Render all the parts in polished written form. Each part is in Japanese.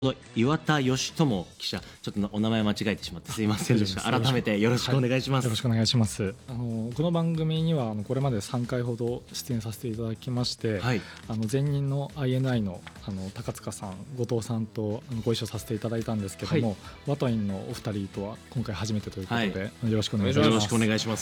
岩田義友記者、ちょっとお名前間違えてしまってすいませんでした。改めてよろしくお願いします。 よろしくお願いします。この番組にはこれまで3回ほど出演させていただきまして、はい、前任の INI の高塚さん、後藤さんとご一緒させていただいたんですけども、はい、ワトインのお二人とは今回初めてということで、はい、よろしくお願いします。 よろしくお願いします。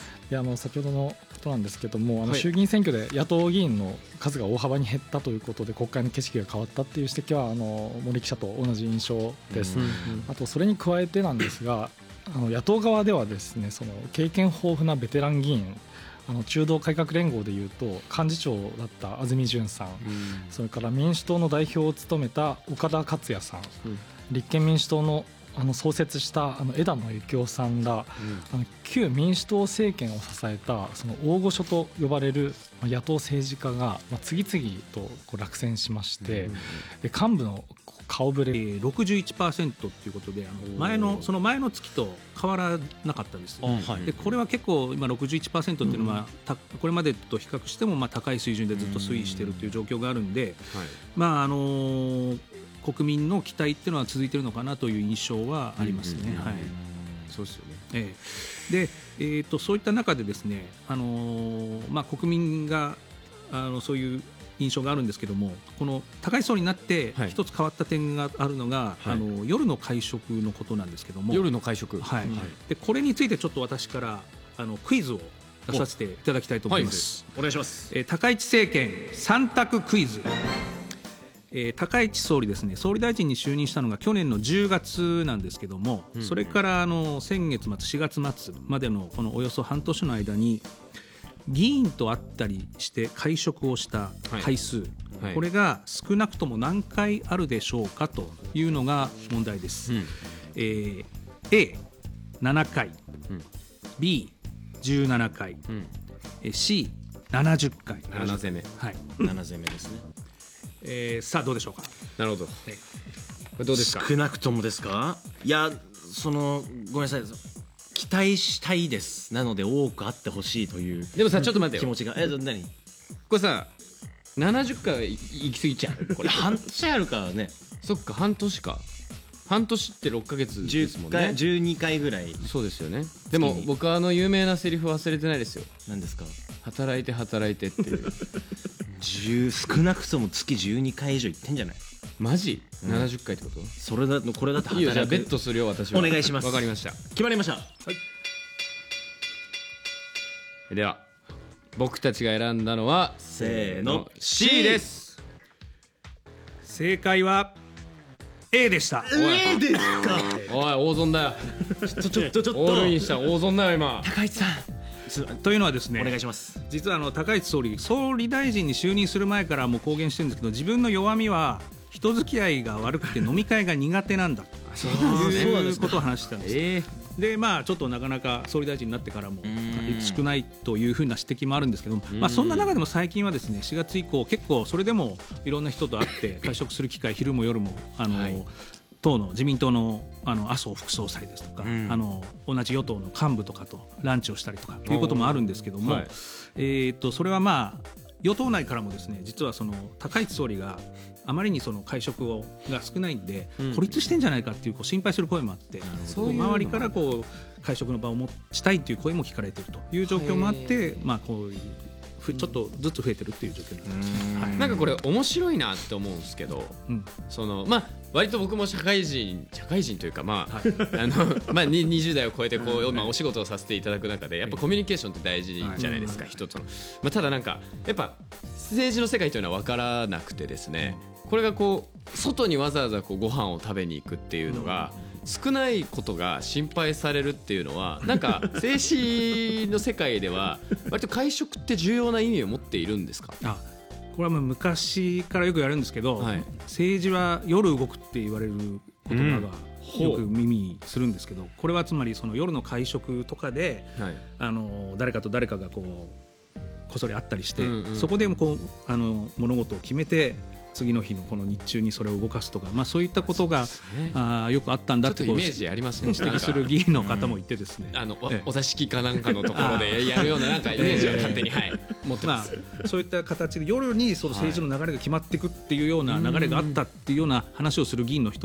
いや先ほどのことなんですけども、衆議院選挙で野党議員の数が大幅に減ったということで国会の景色が変わったっていう指摘は森記者と同じ印象です。あとそれに加えてなんですが、野党側ではですね、その経験豊富なベテラン議員、中道改革連合でいうと幹事長だった安住淳さん、それから民主党の代表を務めた岡田克也さん、立憲民主党の創設した枝野幸男さんら、旧民主党政権を支えたその大御所と呼ばれる野党政治家が次々と落選しまして、幹部の顔ぶれ 61% ということで、その前の月と変わらなかったです。でこれは結構今 61% っていうのは、これまでと比較しても高い水準でずっと推移しているという状況があるんで、国民の期待っていうのは続いているのかなという印象はありますね。 そうですよね。 で、そういった中でですね、国民がそういう印象があるんですけども、この高市総理になって一つ変わった点があるのが、夜の会食のことなんですけども、 夜の会食、 でこれについてちょっと私からクイズを出させていただきたいと思います。 お願いします。 高市政権3択クイズ。高市総理ですね、総理大臣に就任したのが去年の10月なんですけども、それから先月末4月末までのこのおよそ半年の間に議員と会ったりして会食をした回数、これが少なくとも何回あるでしょうかというのが問題です。A7 回、B17 回、C70 回。 7攻め、 7攻めですね。 さあどうでしょうか。 なるほど。これどうですか。 少なくともですか。いや、ごめんなさい、期待したいです。なので多くあってほしいという。 でもさ、ちょっと待ってよ、 気持ちが。何これさ、70回は行き過ぎちゃう。これ半年あるからね。 そっか、半年か。半年って6ヶ月ですもんね。 12回ぐらい。 そうですよね。でも僕は有名なセリフ忘れてないですよ。 何ですか。 働いて働いてっていう少なくとも月12回以上行ってんじゃない。 マジ、70回ってこと。 これだって働く。 いいよ、じゃあベットするよ私は。 お願いします。 わかりました。 決まりました。 では僕たちが選んだのはせーの C です。 正解は A でした。 A ですか。 おい、大損だよ。 ちょっとオールインした大損だよ今。 高市さんというのはですね、 お願いします。 実は高市総理大臣に就任する前からも公言してるんですけど、自分の弱みは人付き合いが悪くて飲み会が苦手なんだということを話してたんです。でちょっとなかなか総理大臣になってからも少ないというふうな指摘もあるんですけども、そんな中でも最近はですね、4月以降結構それでもいろんな人と会って会食する機会、昼も夜も党の自民党の麻生副総裁ですとか、同じ与党の幹部とかとランチをしたりとかということもあるんですけども、それは与党内からもですね、実は高市総理があまりに会食が少ないんで、孤立してんじゃないかっていう心配する声もあって、周りから会食の場を持ちたいという声も聞かれているという状況もあって、こういうちょっとずつ増えてるっていう状況になってます。 なんかこれ面白いなって思うんですけど、割と僕も社会人というか20代を超えてお仕事をさせていただく中で、やっぱコミュニケーションって大事じゃないですか、人との。ただなんかやっぱ政治の世界というのは分からなくてですね、これが外にわざわざご飯を食べに行くっていうのが少ないことが心配されるっていうのは、なんか政治の世界では割と会食って重要な意味を持っているんですか。 これは昔からよくやるんですけど、政治は夜動くって言われる言葉がよく耳にするんですけど、これはつまり夜の会食とかで、誰かと誰かがこっそり会ったりして、そこで物事を決めて次の日のこの日中にそれを動かすとか、そういったことがよくあったんだってイメージありますね。 指摘する議員の方もいてですね、 お座敷かなんかのところでやるようななんかイメージは勝手に持ってます。 そういった形で夜にその政治の流れが決まっていくっていうような流れがあったっていうような話をする議員の人